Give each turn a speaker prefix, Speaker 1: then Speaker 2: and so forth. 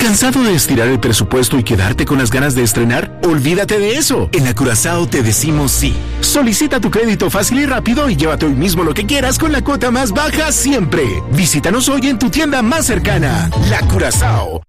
Speaker 1: ¿Cansado de estirar el presupuesto y quedarte con las ganas de estrenar? Olvídate de eso. En Curazao te decimos sí. Solicita tu crédito fácil y rápido y llévate hoy mismo lo que quieras con la cuota más baja siempre. Visítanos hoy en tu tienda más cercana. La Curazao.